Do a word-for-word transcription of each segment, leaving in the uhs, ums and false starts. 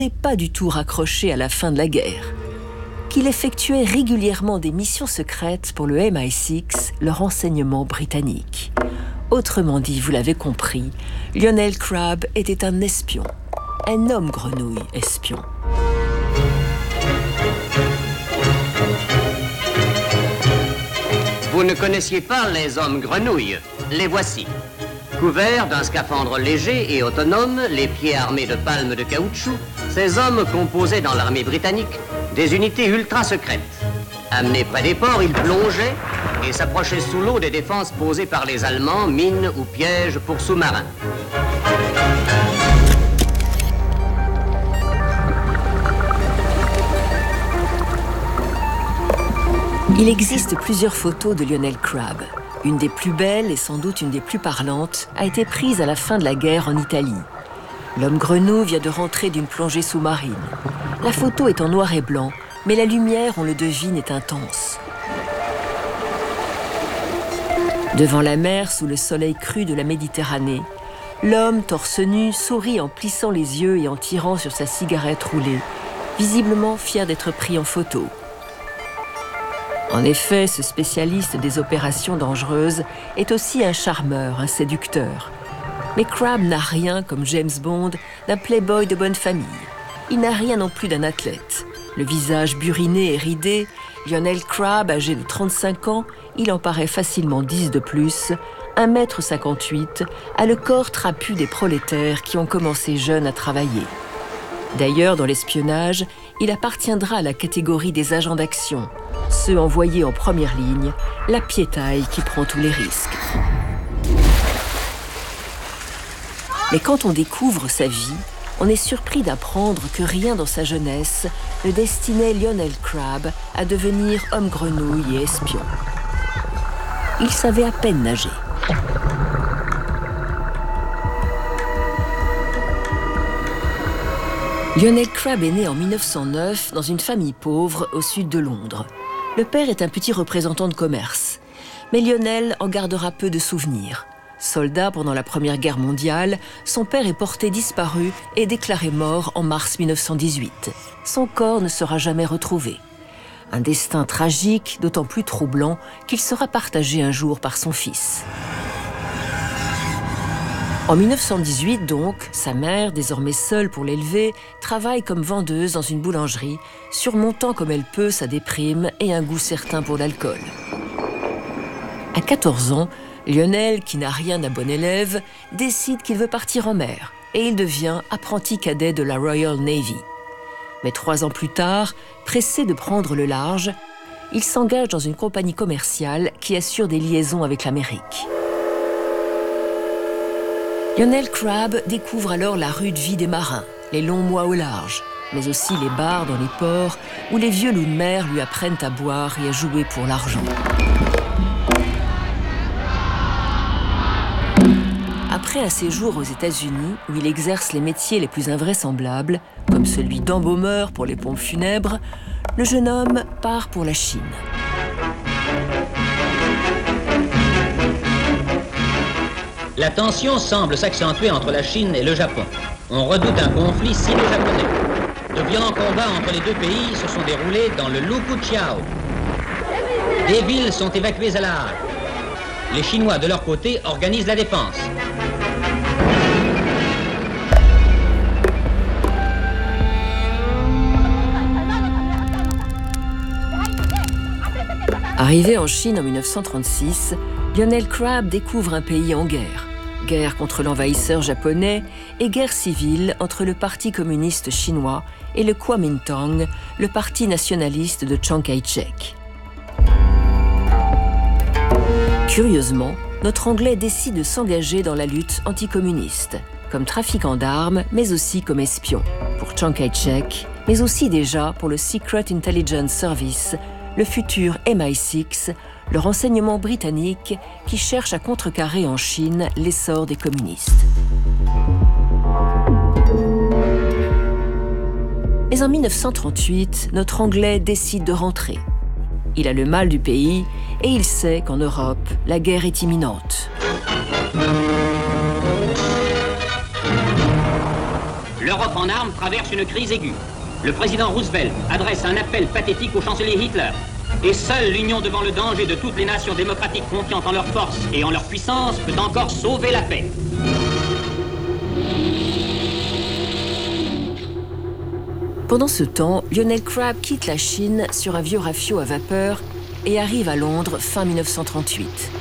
n'est pas du tout raccroché à la fin de la guerre, qu'il effectuait régulièrement des missions secrètes pour le M I six, le renseignement britannique. Autrement dit, vous l'avez compris, Lionel Crabb était un espion, un homme grenouille espion. Vous ne connaissiez pas les hommes grenouilles, les voici. Couverts d'un scaphandre léger et autonome, les pieds armés de palmes de caoutchouc, ces hommes composaient dans l'armée britannique des unités ultra secrètes. Amenés près des ports, ils plongeaient et s'approchaient sous l'eau des défenses posées par les Allemands, mines ou pièges pour sous-marins. Il existe plusieurs photos de Lionel Crabb. Une des plus belles et sans doute une des plus parlantes a été prise à la fin de la guerre en Italie. L'homme grenouille vient de rentrer d'une plongée sous-marine. La photo est en noir et blanc, mais la lumière, on le devine, est intense. Devant la mer, sous le soleil cru de la Méditerranée, l'homme, torse nu, sourit en plissant les yeux et en tirant sur sa cigarette roulée, visiblement fier d'être pris en photo. En effet, ce spécialiste des opérations dangereuses est aussi un charmeur, un séducteur. Mais Crabb n'a rien, comme James Bond, d'un playboy de bonne famille. Il n'a rien non plus d'un athlète. Le visage buriné et ridé, Lionel Crabb, âgé de trente-cinq ans, il en paraît facilement dix de plus, un mètre cinquante-huit, a le corps trapu des prolétaires qui ont commencé jeunes à travailler. D'ailleurs, dans l'espionnage, il appartiendra à la catégorie des agents d'action, ceux envoyés en première ligne, la piétaille qui prend tous les risques. Mais quand on découvre sa vie, on est surpris d'apprendre que rien dans sa jeunesse ne destinait Lionel Crabb à devenir homme grenouille et espion. Il savait à peine nager. Lionel Crabb est né en mille neuf cent neuf dans une famille pauvre au sud de Londres. Le père est un petit représentant de commerce, mais Lionel en gardera peu de souvenirs. Soldat pendant la Première Guerre mondiale, son père est porté disparu et déclaré mort en mars mille neuf cent dix-huit. Son corps ne sera jamais retrouvé. Un destin tragique, d'autant plus troublant qu'il sera partagé un jour par son fils. En mille neuf cent dix-huit, donc, sa mère, désormais seule pour l'élever, travaille comme vendeuse dans une boulangerie, surmontant comme elle peut sa déprime et un goût certain pour l'alcool. À quatorze ans, Lionel, qui n'a rien d'un bon élève, décide qu'il veut partir en mer et il devient apprenti cadet de la Royal Navy. Mais trois ans plus tard, pressé de prendre le large, il s'engage dans une compagnie commerciale qui assure des liaisons avec l'Amérique. Lionel Crabb découvre alors la rude vie des marins, les longs mois au large, mais aussi les bars dans les ports où les vieux loups de mer lui apprennent à boire et à jouer pour l'argent. Après un séjour aux États-Unis, où il exerce les métiers les plus invraisemblables, comme celui d'embaumeur pour les pompes funèbres, le jeune homme part pour la Chine. La tension semble s'accentuer entre la Chine et le Japon. On redoute un conflit sino-japonais. De violents combats entre les deux pays se sont déroulés dans le Lukuchiao. Des villes sont évacuées à la hâte. Les Chinois, de leur côté, organisent la défense. Arrivé en Chine en mille neuf cent trente-six, Lionel Crabb découvre un pays en guerre. Guerre contre l'envahisseur japonais et guerre civile entre le Parti communiste chinois et le Kuomintang, le parti nationaliste de Chiang Kai-shek. Curieusement, notre Anglais décide de s'engager dans la lutte anticommuniste, comme trafiquant d'armes, mais aussi comme espion, pour Chiang Kai-shek, mais aussi déjà pour le Secret Intelligence Service, le futur M I six, le renseignement britannique qui cherche à contrecarrer en Chine l'essor des communistes. Mais en mille neuf cent trente-huit, notre Anglais décide de rentrer. Il a le mal du pays et il sait qu'en Europe, la guerre est imminente. Le l'Europe en armes traverse une crise aiguë. Le président Roosevelt adresse un appel pathétique au chancelier Hitler. Et seule l'union devant le danger de toutes les nations démocratiques confiantes en leur force et en leur puissance peut encore sauver la paix. Pendant ce temps, Lionel Crabb quitte la Chine sur un vieux rafio à vapeur et arrive à Londres fin mille neuf cent trente-huit.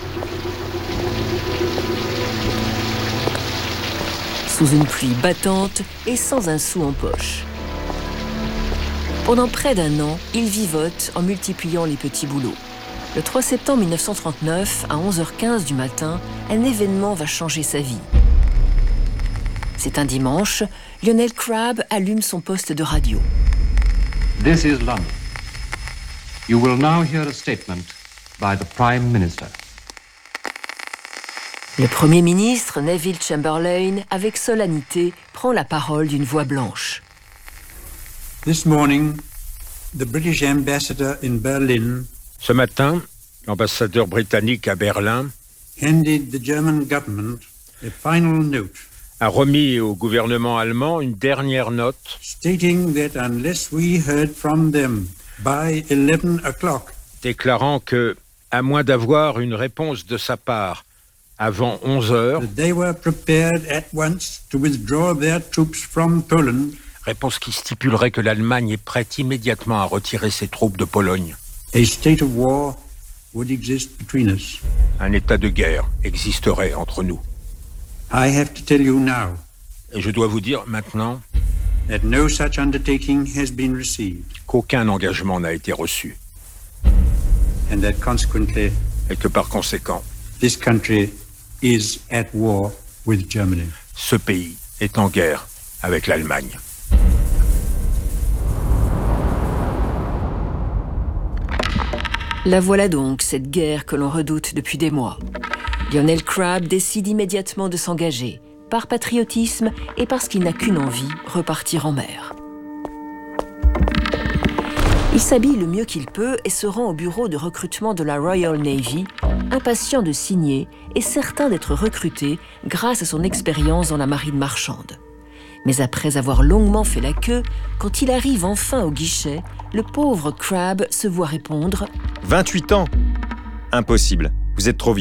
Sous une pluie battante et sans un sou en poche. Pendant près d'un an, il vivote en multipliant les petits boulots. Le trois septembre mille neuf cent trente-neuf, à onze heures quinze du matin, un événement va changer sa vie. C'est un dimanche, Lionel Crabb allume son poste de radio. This is London. You will now hear a statement by the Prime Minister. Le Premier ministre, Neville Chamberlain, avec solennité, prend la parole d'une voix blanche. This morning, the British ambassador in Berlin Ce matin, l'ambassadeur britannique à Berlin handed the German government a final note a remis au gouvernement allemand une dernière note stating that unless we heard from them by eleven o'clock, déclarant que, à moins d'avoir une réponse de sa part avant onze heures, that they were prepared at once to withdraw their troops from Poland, réponse qui stipulerait que l'Allemagne est prête immédiatement à retirer ses troupes de Pologne. a state of war would exist between us. Un état de guerre existerait entre nous. I have to tell you now Et je dois vous dire maintenant that no such undertaking has been received, qu'aucun engagement n'a été reçu and that consequently et que par conséquent, this country is at war with Germany. ce pays est en guerre avec l'Allemagne. La voilà donc, cette guerre que l'on redoute depuis des mois. Lionel Crabb décide immédiatement de s'engager, par patriotisme et parce qu'il n'a qu'une envie, repartir en mer. Il s'habille le mieux qu'il peut et se rend au bureau de recrutement de la Royal Navy, impatient de signer et certain d'être recruté grâce à son expérience dans la marine marchande. Mais après avoir longuement fait la queue, quand il arrive enfin au guichet, le pauvre Crabb se voit répondre « vingt-huit ans. Impossible, vous êtes trop vieux. »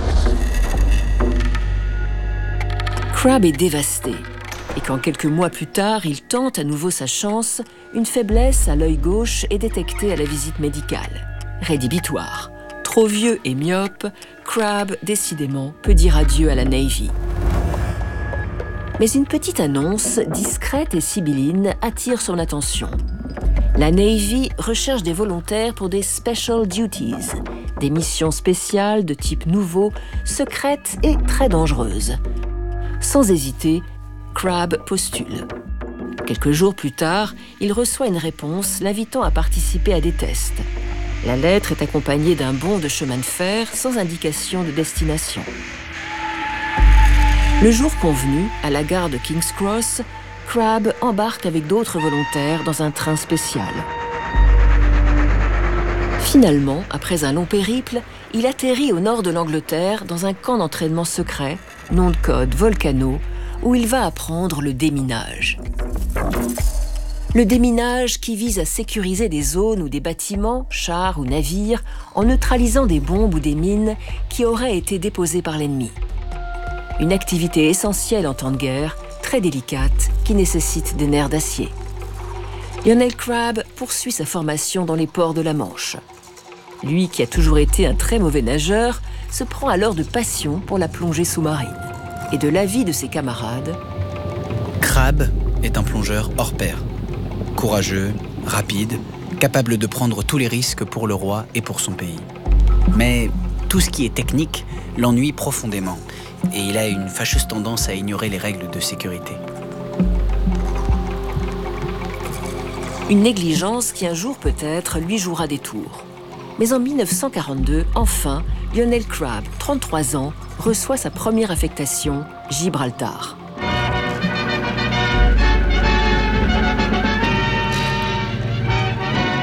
Crabb est dévasté. Et quand quelques mois plus tard, il tente à nouveau sa chance, une faiblesse à l'œil gauche est détectée à la visite médicale. Rédhibitoire. Trop vieux et myope, Crabb, décidément, peut dire adieu à la Navy. Mais une petite annonce, discrète et sibylline, attire son attention. La Navy recherche des volontaires pour des special duties, des missions spéciales de type nouveau, secrètes et très dangereuses. Sans hésiter, Crabb postule. Quelques jours plus tard, il reçoit une réponse l'invitant à participer à des tests. La lettre est accompagnée d'un bon de chemin de fer sans indication de destination. Le jour convenu, à la gare de King's Cross, Crabb embarque avec d'autres volontaires dans un train spécial. Finalement, après un long périple, il atterrit au nord de l'Angleterre dans un camp d'entraînement secret, nom de code Volcano, où il va apprendre le déminage. Le déminage qui vise à sécuriser des zones ou des bâtiments, chars ou navires, en neutralisant des bombes ou des mines qui auraient été déposées par l'ennemi. Une activité essentielle en temps de guerre, très délicate, qui nécessite des nerfs d'acier. Lionel Crabb poursuit sa formation dans les ports de la Manche. Lui, qui a toujours été un très mauvais nageur, se prend alors de passion pour la plongée sous-marine. Et de l'avis de ses camarades, Crabb est un plongeur hors pair. Courageux, rapide, capable de prendre tous les risques pour le roi et pour son pays. Mais tout ce qui est technique l'ennuie profondément. Et il a une fâcheuse tendance à ignorer les règles de sécurité. Une négligence qui un jour peut-être lui jouera des tours. Mais en mille neuf cent quarante-deux, enfin, Lionel Crabb, trente-trois ans, reçoit sa première affectation, Gibraltar.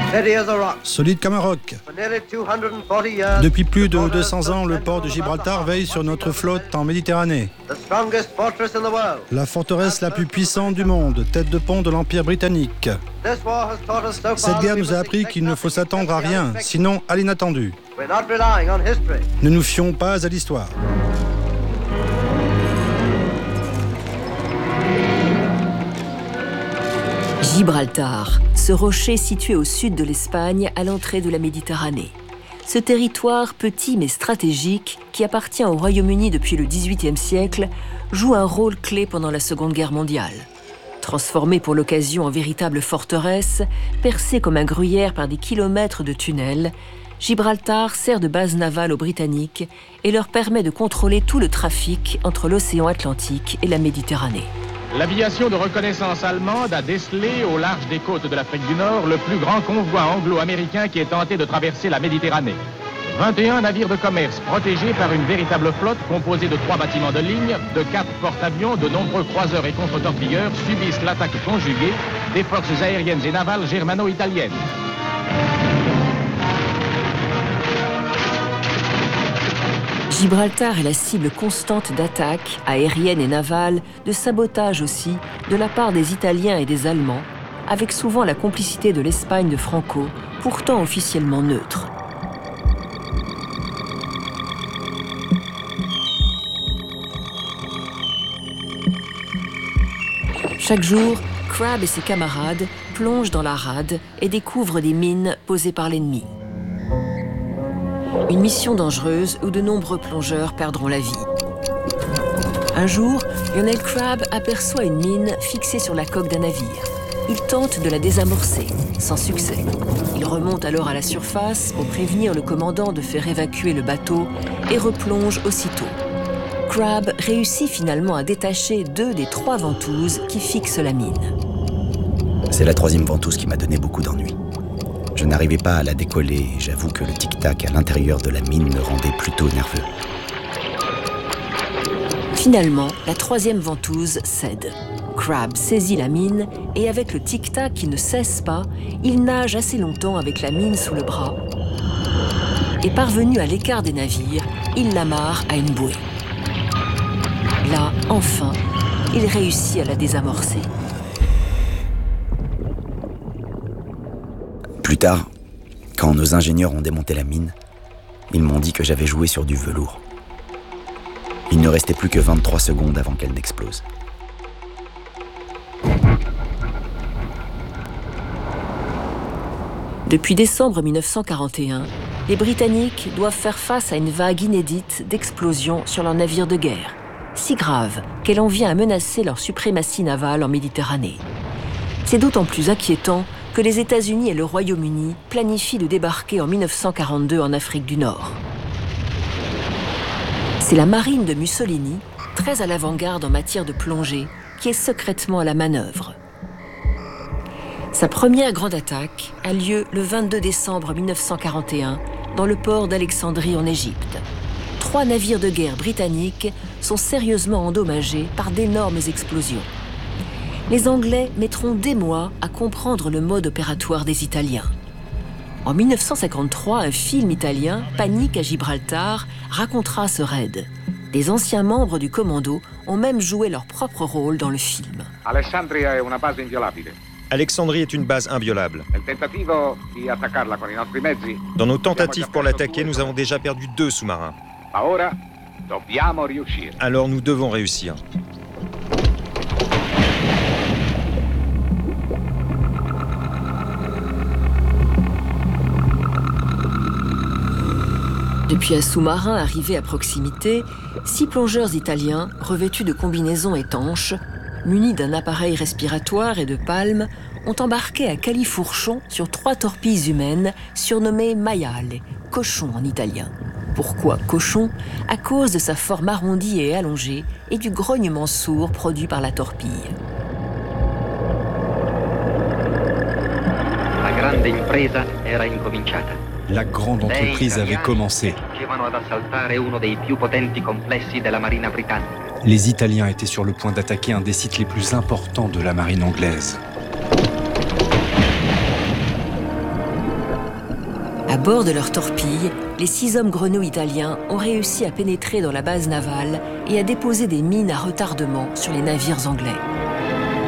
Solide comme un roc. Depuis plus de deux cents ans, le port de Gibraltar veille sur notre flotte en Méditerranée. La forteresse la plus puissante du monde, tête de pont de l'Empire britannique. Cette guerre nous a appris qu'il ne faut s'attendre à rien, sinon à l'inattendu. Ne nous fions pas à l'histoire. Gibraltar, ce rocher situé au sud de l'Espagne, à l'entrée de la Méditerranée. Ce territoire petit mais stratégique, qui appartient au Royaume-Uni depuis le dix-huitième siècle, joue un rôle clé pendant la Seconde Guerre mondiale. Transformé pour l'occasion en véritable forteresse, percée comme un gruyère par des kilomètres de tunnels, Gibraltar sert de base navale aux Britanniques et leur permet de contrôler tout le trafic entre l'océan Atlantique et la Méditerranée. L'aviation de reconnaissance allemande a décelé au large des côtes de l'Afrique du Nord le plus grand convoi anglo-américain qui ait tenté de traverser la Méditerranée. vingt et un navires de commerce protégés par une véritable flotte composée de trois bâtiments de ligne, de quatre porte-avions, de nombreux croiseurs et contre-torpilleurs subissent l'attaque conjuguée des forces aériennes et navales germano-italiennes. Gibraltar est la cible constante d'attaques, aériennes et navales, de sabotage aussi, de la part des Italiens et des Allemands, avec souvent la complicité de l'Espagne de Franco, pourtant officiellement neutre. Chaque jour, Crabbe et ses camarades plongent dans la rade et découvrent des mines posées par l'ennemi. Une mission dangereuse où de nombreux plongeurs perdront la vie. Un jour, Lionel Crabbe aperçoit une mine fixée sur la coque d'un navire. Il tente de la désamorcer, sans succès. Il remonte alors à la surface pour prévenir le commandant de faire évacuer le bateau et replonge aussitôt. Crabbe réussit finalement à détacher deux des trois ventouses qui fixent la mine. C'est la troisième ventouse qui m'a donné beaucoup d'ennuis. Je n'arrivais pas à la décoller et j'avoue que le tic-tac à l'intérieur de la mine me rendait plutôt nerveux. Finalement, la troisième ventouse cède. Crabbe saisit la mine et avec le tic-tac qui ne cesse pas, il nage assez longtemps avec la mine sous le bras. Et parvenu à l'écart des navires, il l'amarre à une bouée. Là, enfin, il réussit à la désamorcer. Plus tard, quand nos ingénieurs ont démonté la mine, ils m'ont dit que j'avais joué sur du velours. Il ne restait plus que vingt-trois secondes avant qu'elle n'explose. Depuis décembre mille neuf cent quarante et un, les Britanniques doivent faire face à une vague inédite d'explosions sur leurs navires de guerre, si grave qu'elle en vient à menacer leur suprématie navale en Méditerranée. C'est d'autant plus inquiétant que les États-Unis et le Royaume-Uni planifient de débarquer en mille neuf cent quarante-deux en Afrique du Nord. C'est la marine de Mussolini, très à l'avant-garde en matière de plongée, qui est secrètement à la manœuvre. Sa première grande attaque a lieu le vingt-deux décembre mille neuf cent quarante et un dans le port d'Alexandrie en Égypte. Trois navires de guerre britanniques sont sérieusement endommagés par d'énormes explosions. Les Anglais mettront des mois à comprendre le mode opératoire des Italiens. En mille neuf cent cinquante-trois, un film italien, Panique à Gibraltar, racontera ce raid. Des anciens membres du commando ont même joué leur propre rôle dans le film. Alessandria è una base inviolabile. Alexandrie est une base inviolable. Dans nos tentatives pour l'attaquer, nous avons déjà perdu deux sous-marins. Alors nous devons réussir. Depuis un sous-marin arrivé à proximité, six plongeurs italiens, revêtus de combinaisons étanches, munis d'un appareil respiratoire et de palmes, ont embarqué à Califourchon sur trois torpilles humaines surnommées maiale, cochon en italien. Pourquoi cochon? À cause de sa forme arrondie et allongée et du grognement sourd produit par la torpille. La grande impresa era incominciata. La grande entreprise avait commencé. Les Italiens étaient sur le point d'attaquer un des sites les plus importants de la marine anglaise. À bord de leurs torpilles, les six hommes grenouilles italiens ont réussi à pénétrer dans la base navale et à déposer des mines à retardement sur les navires anglais.